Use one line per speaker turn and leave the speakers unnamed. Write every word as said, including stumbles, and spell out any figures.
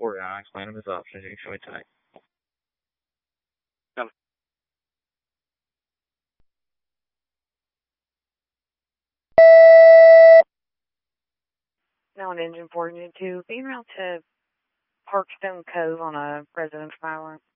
for you. I'll explain them his options. You can show me tonight.
Now on engine four, unit two, being route to Parkstone Cove on a residence file.